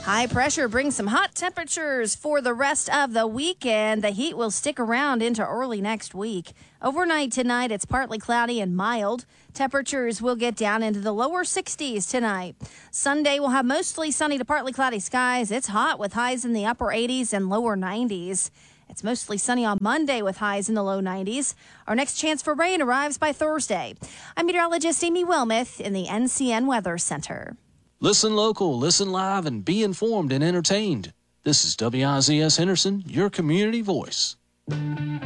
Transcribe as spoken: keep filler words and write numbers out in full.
High pressure brings some hot temperatures for the rest of the weekend. The heat will stick around into early next week. Overnight tonight, it's partly cloudy and mild. Temperatures will get down into the lower sixties tonight. Sunday will have mostly sunny to partly cloudy skies. It's hot with highs in the upper eighties and lower nineties. It's mostly sunny on Monday with highs in the low nineties. Our next chance for rain arrives by Thursday. I'm meteorologist Amy Wilmoth in the N C N Weather Center. Listen local, listen live, and be informed and entertained. This is W I Z S Henderson, your community voice.